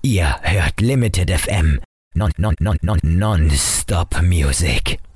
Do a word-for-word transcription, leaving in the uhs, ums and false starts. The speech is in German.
Ihr hört Limited F M. Non, non, non, non, non-stop Music.